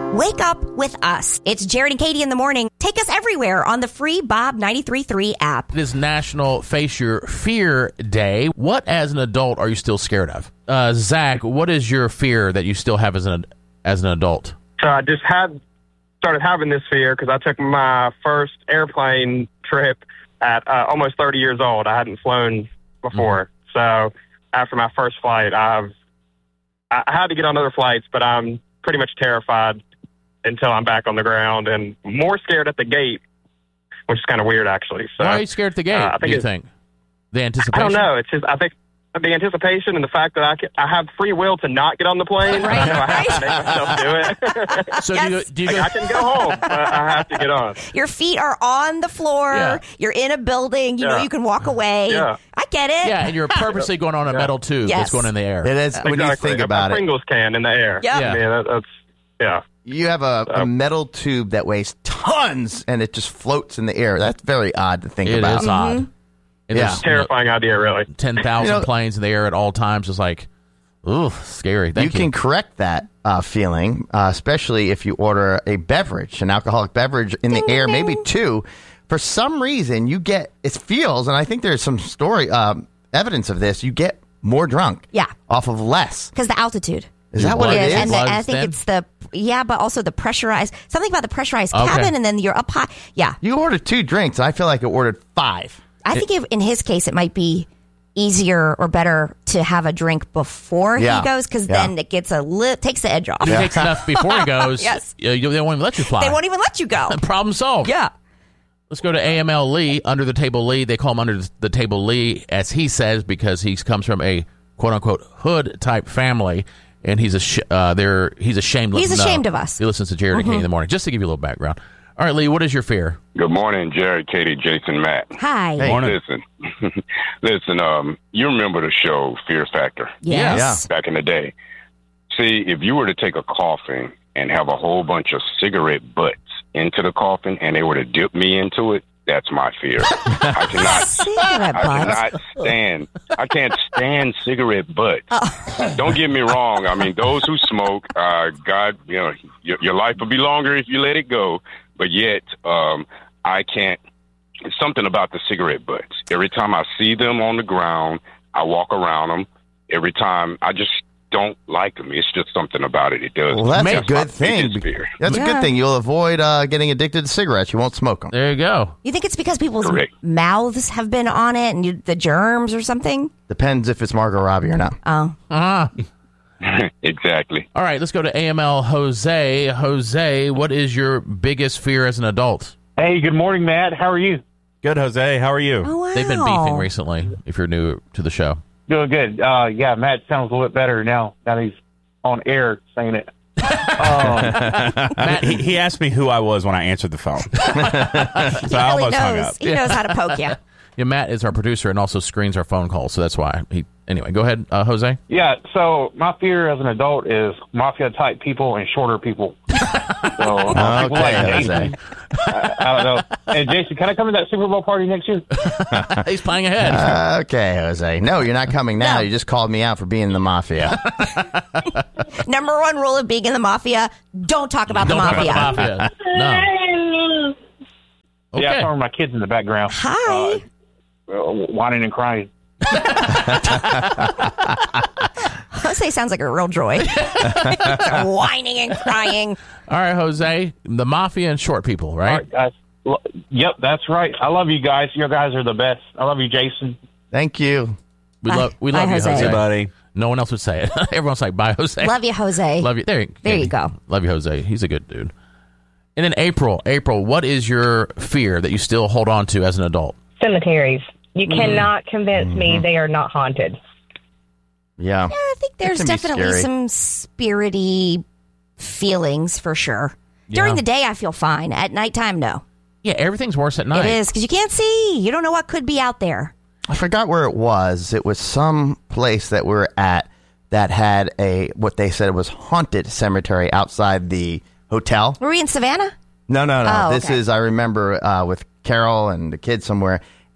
Wake up with us. It's Jared and Katie in the morning. Take us everywhere on the free Bob 93.3 app. It is National Face Your Fear Day. What, as an adult, are you still scared of? Zach, what is your fear that you still have as an adult? So I just started having this fear because I took my first airplane trip at almost 30 years old. I hadn't flown before. So after my first flight, I had to get on other flights, but I'm pretty much terrified until I'm back on the ground, and more scared at the gate, which is kind of weird, actually. So, why are you scared at the gate, do you think? The anticipation? I don't know. It's just, I think the anticipation and the fact that I have free will to not get on the plane. Right. So I have to make myself do it. So Yes. do you go? I can go home, but I have to get on. Your feet are on the floor. Yeah. You're in a building. You know you can walk away. Yeah. I get it. Yeah, and you're purposely going on a metal tube Yes. that's going in the air. It is when you think about a it. Pringles can in the air. Yep. Yeah. I mean, that's yeah. You have a metal tube that weighs tons, and it just floats in the air. That's very odd to think It about. is odd. And Yeah. there's, Terrifying idea, really. 10,000 planes in the air at all times. It's like, ooh, scary. Thank you. Can correct that feeling, especially if you order a beverage, an alcoholic beverage in the air, maybe two. For some reason, you get, it feels, and I think there's some evidence of this, you get more drunk. Yeah. Off of less. Because the altitude. Is that what it is? And I think Blood's it's but also the pressurized, something about the pressurized Okay. cabin, and then you're up high. Yeah. You ordered 2 drinks, and I feel like I ordered 5. I think in his case, it might be easier or better to have a drink before he goes, because then it gets takes the edge off. He takes enough before he goes. Yes. They won't even let you fly. They won't even let you go. Problem solved. Yeah. Let's go to AML Lee, Under the Table Lee. They call him Under the Table Lee, as he says, because he comes from a quote-unquote hood-type family, and he's ashamed. He's ashamed of us. He listens to Jared and Katie in the morning, just to give you a little background. All right, Lee, what is your fear? Good morning, Jared, Katie, Jason, Matt. Hi. Hey. Morning. Listen, you remember the show Fear Factor Yes. back in the day. See, if you were to take a coffin and have a whole bunch of cigarette butts into the coffin and they were to dip me into it, that's my fear. Cigarette butts. I can't stand cigarette butts. Don't get me wrong. I mean, those who smoke, God, your life will be longer if you let it go. But yet, I can't. It's something about the cigarette butts. Every time I see them on the ground, I walk around them. Every time, I just don't like them. It's just something about it. It does. Well, that's a my good thing. biggest fear. That's a good thing. You'll avoid getting addicted to cigarettes. You won't smoke them. There you go. You think it's because people's Correct. mouths have been on it and the germs or something? Depends if it's Margot Robbie or not. Oh. Exactly. All right, let's go to AML Jose. Jose, what is your biggest fear as an adult? Hey, good morning, Matt. How are you? Good, Jose. How are you? Oh, wow. They've been beefing recently, if you're new to the show. Doing good. Yeah, Matt sounds a little bit better now that he's on air saying it. Matt, he asked me who I was when I answered the phone. So I He almost hung up. He knows how to poke you. Yeah, Matt is our producer and also screens our phone calls, so that's why. Anyway, go ahead, Jose. Yeah, so my fear as an adult is mafia-type people and shorter people. So, people like Okay, Jason. I don't know. And Jason, can I come to that Super Bowl party next year? He's playing ahead. Okay, Jose. No, you're not coming now. No. You just called me out for being in the mafia. Number one rule of being in the mafia, don't talk about Don't the talk mafia. about the mafia. No. Okay. Yeah, some of my kids in the background. Hi. Whining and crying. Jose sounds like a real joy. Whining and crying. All right, Jose. The mafia and short people, All right? right, guys. Yep, that's right. I love you guys. You guys are the best. I love you, Jason. Thank you. We Bye. love Bye, you, Jose. Jose. Hey, buddy. No one else would say it. Everyone's like, bye, Jose. Love you, Jose. Love you. There you go. Love you, Jose. He's a good dude. And then April, what is your fear that you still hold on to as an adult? Cemeteries. You cannot convince me they are not haunted. Yeah. Yeah, I think there's can be definitely scary. some spirity feelings for sure. During the day, I feel fine. At nighttime, no. Yeah, everything's worse at night. It is, because you can't see. You don't know what could be out there. I forgot where it was. It was some place that we were at that had what they said was haunted cemetery outside the hotel. Were we in Savannah? No. Oh, This okay. is, I remember, with Carol and the kids somewhere,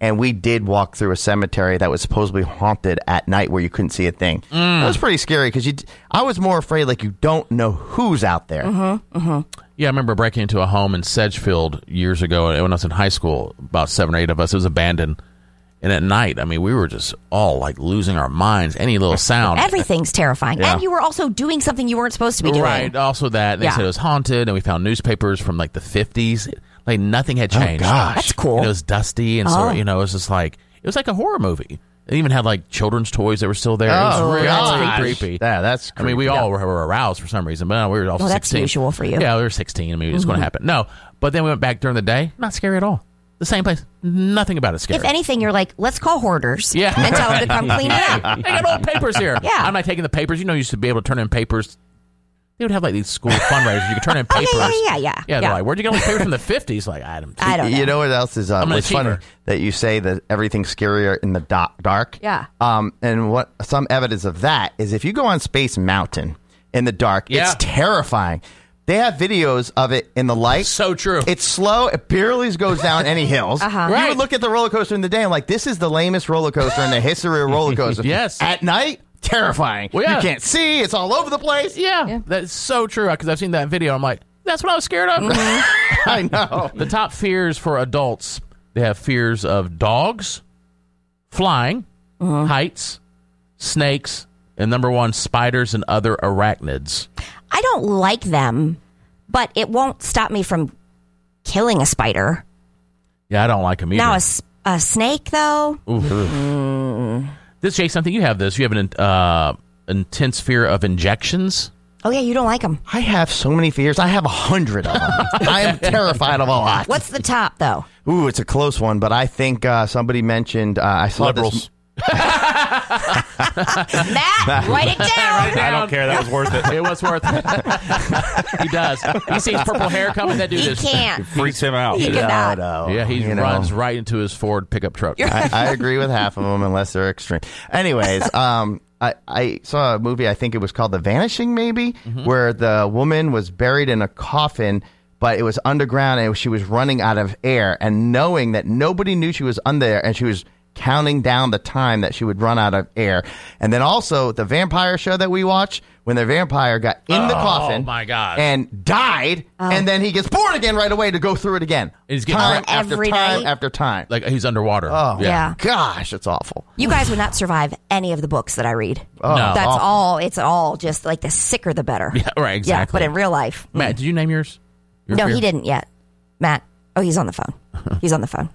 and we did walk through a cemetery that was supposedly haunted at night where you couldn't see a thing. That was pretty scary because I was more afraid like you don't know who's out there. Yeah, I remember breaking into a home in Sedgefield years ago when I was in high school, about 7 or 8 of us. It was abandoned. And at night, I mean, we were just all like losing our minds. Any little sound. Everything's terrifying. Yeah. And you were also doing something you weren't supposed to be doing. Right. Also that. They said it was haunted, and we found newspapers from like the 50s. Like nothing had changed. Oh, gosh. That's cool. And it was dusty. And so, it was just like, it was like a horror movie. It even had like children's toys that were still there. It was really creepy. Yeah, that's creepy. I mean, we all were aroused for some reason, but we were also 16. That's usual for you. Yeah, we were 16. I mean, it's going to happen. No, but then we went back during the day. Not scary at all. The same place. Nothing about it scary. If anything, you're like, let's call hoarders and tell them to come clean it up. I got old papers here. Yeah. I'm not taking the papers. You used to be able to turn in papers. They would have like these school fundraisers. You could turn in papers. Yeah. They're like, where'd you get all these papers from the 50s? Like, I don't know. You know what else is it's funny that you say that everything's scarier in the dark. Yeah. And what some evidence of that is if you go on Space Mountain in the dark, it's terrifying. They have videos of it in the light. So true. It's slow. It barely goes down any hills. You would look at the roller coaster in the day and like, this is the lamest roller coaster in the history of roller coasters. Yes. At night, terrifying. Well, You can't see. It's all over the place. Yeah. That's so true. Because I've seen that video. I'm like, that's what I was scared of. I know. The top fears for adults, they have fears of dogs, flying, heights, snakes, and number 1, spiders and other arachnids. I don't like them, but it won't stop me from killing a spider. Yeah, I don't like them either. Now, a snake, though? This, Jay, something you have this. You have an intense fear of injections. Oh, yeah, you don't like them. I have so many fears. I have 100 of them. I am terrified of a lot. What's the top, though? Ooh, it's a close one, but I think somebody mentioned, I saw Liberals. Matt, write it down. I don't care. That was worth it. It was worth it. He does. He sees purple hair coming. That dude He is. can't. It freaks him out. He cannot. No. Yeah, he runs right into his Ford pickup truck. I agree with half of them unless they're extreme. Anyways, I saw a movie, I think it was called The Vanishing, maybe, where the woman was buried in a coffin, but it was underground and she was running out of air, and knowing that nobody knew she was under there, and she was counting down the time that she would run out of air. And then also the vampire show that we watch, when the vampire got in the coffin my God. and died, and then he gets born again right away to go through it again. He's getting time after every time night? after time. Like he's underwater. Oh, Yeah. gosh, it's awful. You guys would not survive any of the books that I read. Oh, No. That's awful. all. It's all just like the sicker the better. Yeah, right, exactly. Yeah, but in real life. Matt, did you name yours? Your No, fear? he didn't yet. Matt. Oh, he's on the phone. He's on the phone.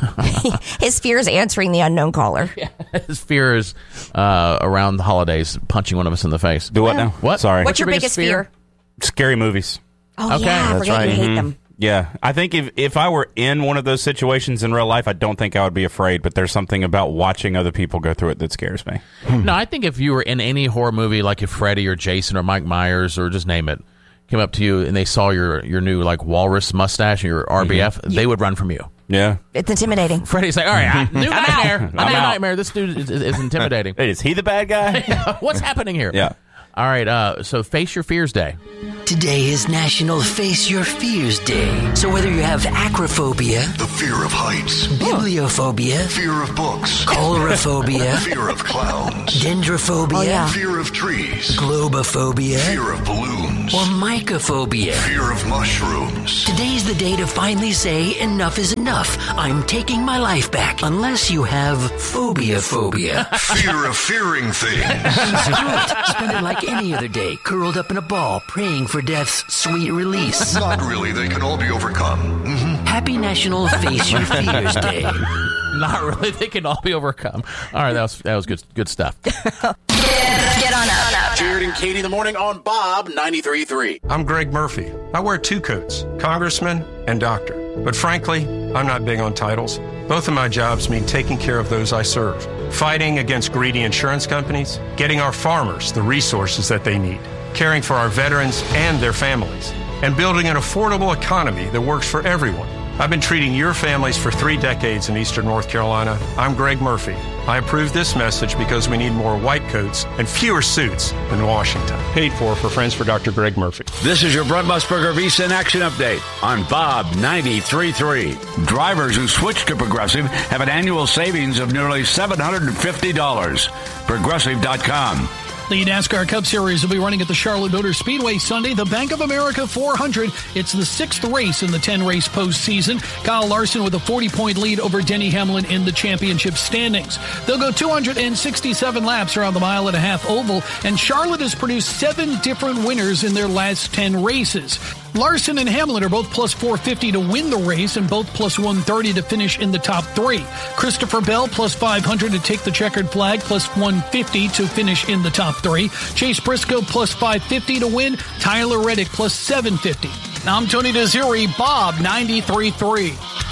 His fear is answering the unknown caller. His fear is around the holidays, punching one of us in the face. Do what now? What? Sorry. What's your biggest fear? Scary movies. Oh, Okay, yeah. I that's forget right. you hate them. Yeah, I think if I were in one of those situations in real life, I don't think I would be afraid, but there's something about watching other people go through it that scares me. No, I think if you were in any horror movie, like if Freddy or Jason or Mike Myers or just name it, came up to you and they saw your new like walrus mustache and your RBF, they would run from you. Yeah. It's intimidating. Freddy's like, all right, new nightmare. A new I'm out. nightmare. This dude is intimidating. Hey, is he the bad guy? What's happening here? Yeah. All right, so Face Your Fears Day. Today is National Face Your Fears Day. So whether you have acrophobia, The fear of heights. bibliophobia, Fear of books. chlorophobia, Fear of clowns. dendrophobia, Oh, yeah. Fear of trees. globophobia, Fear of balloons. or mycophobia. Fear of mushrooms. Today's the day to finally say enough is enough. I'm taking my life back. Unless you have phobia. Fear of fearing things. Screw it. Spend it like any other day, curled up in a ball, praying for death's sweet release. Not really. They can all be overcome. Happy National Face Your Fears Day. Not really. They can all be overcome. All right, that was good stuff. Get on up. Jared and Katie in the morning on Bob 93.3. I'm Greg Murphy. I wear two coats, congressman and doctor. But frankly, I'm not big on titles. Both of my jobs mean taking care of those I serve, fighting against greedy insurance companies, getting our farmers the resources that they need, caring for our veterans and their families, and building an affordable economy that works for everyone. I've been treating your families for 3 decades in eastern North Carolina. I'm Greg Murphy. I approve this message because we need more white coats and fewer suits in Washington. Paid for Friends for Dr. Greg Murphy. This is your Brent Musburger Visa in Action Update on Bob 93.3. Drivers who switch to Progressive have an annual savings of nearly $750. Progressive.com. The NASCAR Cup Series will be running at the Charlotte Motor Speedway Sunday. The Bank of America 400. It's the 6th race in the 10-race postseason. Kyle Larson with a 40-point lead over Denny Hamlin in the championship standings. They'll go 267 laps around the mile-and-a-half oval, and Charlotte has produced 7 different winners in their last 10 races. Larson and Hamlin are both plus 450 to win the race and both plus 130 to finish in the top 3. Christopher Bell plus 500 to take the checkered flag, plus 150 to finish in the top 3. Chase Briscoe plus 550 to win. Tyler Reddick plus 750. I'm Tony DeZuri, Bob 93.3.